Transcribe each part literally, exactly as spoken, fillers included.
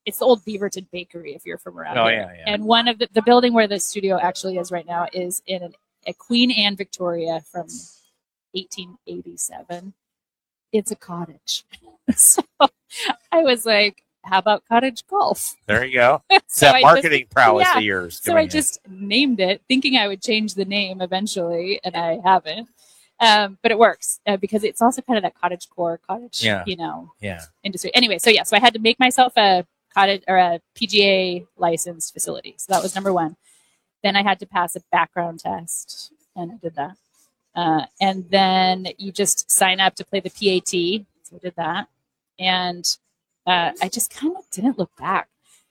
it's the old Beaverton Bakery if you're from around oh, here. Yeah, yeah. And one of the, the building where the studio actually is right now is in an, a Queen Anne Victoria from eighteen eighty-seven. It's a cottage. So I was like, how about cottage golf? There you go. It's So that I marketing just, prowess yeah. of yours. So I just in. named it, thinking I would change the name eventually, and I haven't. Um, but it works uh, because it's also kind of that cottage core, cottage, yeah. you know, yeah. industry. Anyway, so yeah, so I had to make myself a cottage or a P G A licensed facility. So that was number one. Then I had to pass a background test, and I did that. Uh, and then you just sign up to play the P A T. So I did that. And uh, I just kind of didn't look back.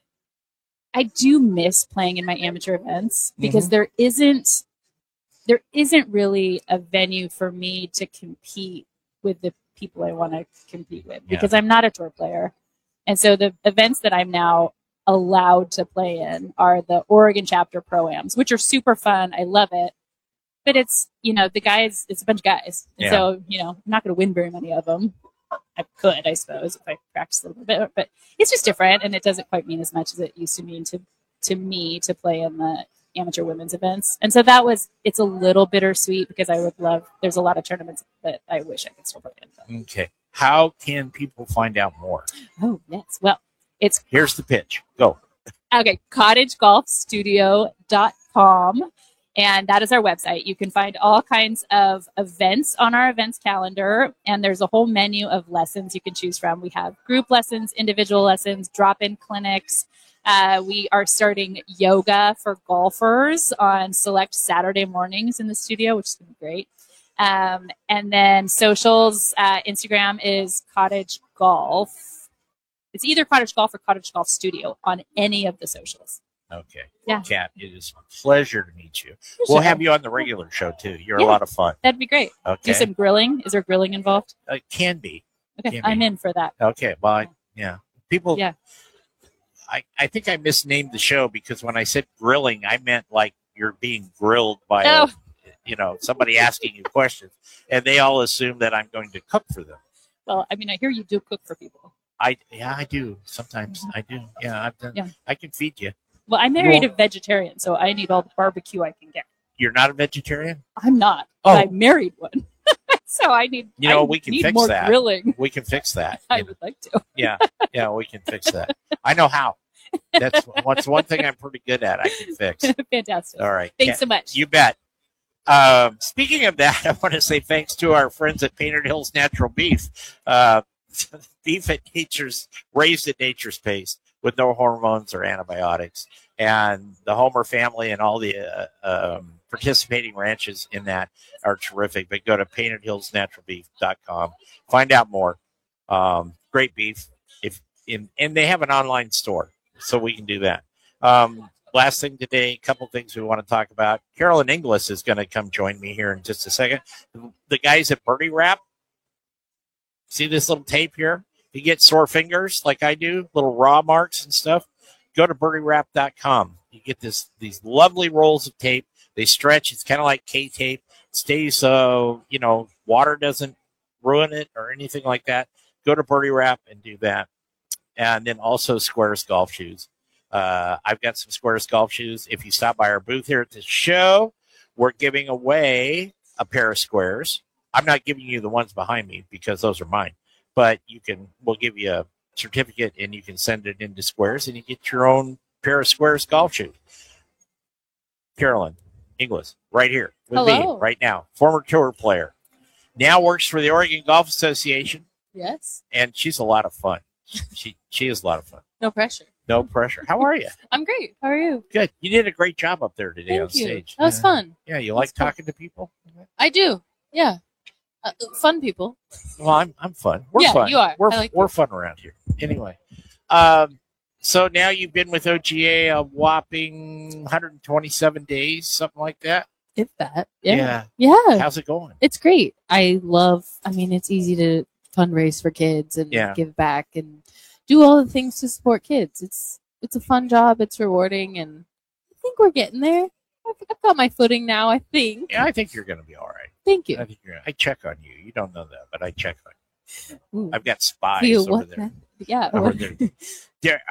I do miss playing in my amateur events because mm-hmm. there isn't there isn't really a venue for me to compete with the people I want to compete with because yeah. I'm not a tour player. And so the events that I'm now allowed to play in are the Oregon chapter pro-ams, which are super fun. I love it. But it's, you know, the guys, it's a bunch of guys. And yeah. so, you know, I'm not going to win very many of them. I could, I suppose, if I practice a little bit, but it's just different. And it doesn't quite mean as much as it used to mean to, to me to play in the amateur women's events. And so that was, it's a little bittersweet because I would love, there's a lot of tournaments that I wish I could still play in. But. Okay. How can people find out more? Oh, yes. Well, it's. Here's the pitch. Go. Okay. cottage golf studio dot com. And that is our website. You can find all kinds of events on our events calendar. And there's a whole menu of lessons you can choose from. We have group lessons, individual lessons, drop-in clinics. Uh, we are starting yoga for golfers on select Saturday mornings in the studio, which is going to be great. Um, and then socials, uh, Instagram is Cottage Golf. It's either Cottage Golf or Cottage Golf Studio on any of the socials. Okay. Yeah. Kat, it is a pleasure to meet you. For we'll sure. have you on the regular show, too. You're yeah, a lot of fun. That'd be great. Okay. Do some grilling. Is there grilling involved? It uh, can be. Okay. Can I'm be. in for that. Okay. Well, I, yeah. People. Yeah. I, I think I misnamed the show because when I said grilling, I meant like you're being grilled by, oh. a, you know, somebody asking you questions. And they all assume that I'm going to cook for them. Well, I mean, I hear you do cook for people. I Yeah, I do. Sometimes mm-hmm. I do. Yeah, I've done. Yeah. I can feed you. Well, I married well, a vegetarian, so I need all the barbecue I can get. You're not a vegetarian? I'm not. Oh. But I married one. So I need You know, I we can need fix more that. Grilling. We can fix that. I know. would like to. Yeah. Yeah, we can fix that. I know how. That's what's one thing I'm pretty good at. I can fix. Fantastic. All right. Thanks so much. You bet. Um, speaking of that, I want to say thanks to our friends at Painted Hills Natural Beef. Uh, beef at nature's, raised at nature's pace with no hormones or antibiotics. And the Homer family and all the uh, um, participating ranches in that are terrific. But go to painted hills natural beef dot com. Find out more. Um, great beef. If in, and they have an online store, so we can do that. Um, last thing today, a couple things we want to talk about. Carolyn Inglis is going to come join me here in just a second. The guys at Birdie Wrap, see this little tape here? You get sore fingers like I do, little raw marks and stuff. Go to birdie wrap dot com. You get this these lovely rolls of tape. They stretch. It's kind of like K-tape. It stays so, uh, you know, water doesn't ruin it or anything like that. Go to Birdie Wrap and do that. And then also Squares golf shoes. Uh, I've got some Squares golf shoes. If you stop by our booth here at the show, we're giving away a pair of Squares. I'm not giving you the ones behind me because those are mine. But you can, we'll give you a certificate and you can send it into Squares and you get your own pair of Squares golf shoes. Carolyn Inglis, right here with Hello. me right now, former tour player, now works for the Oregon Golf Association. Yes. And she's a lot of fun. She she is a lot of fun. No pressure. No pressure. How are you? I'm great. How are you? Good. You did a great job up there today Thank on you. stage. That was yeah. fun. Yeah, you That's like fun. talking to people? I do. Yeah. Uh, fun people. Well, I'm I'm fun. We're yeah, fun. you are. We're I like we're you. fun around here. Anyway, um, so now you've been with O G A a whopping one hundred twenty-seven days, something like that. If that. Yeah. Yeah. Yeah. How's it going? It's great. I love. I mean, it's easy to fundraise for kids and Yeah. give back and do all the things to support kids. It's it's a fun job. It's rewarding, and I think we're getting there. I've, I've got my footing now. I think. Yeah, I think you're going to be all right. Thank you. I think you're. I check on you. You don't know that, but I check on you. Ooh. I've got spies You, over what there. the- Yeah. Over there. There,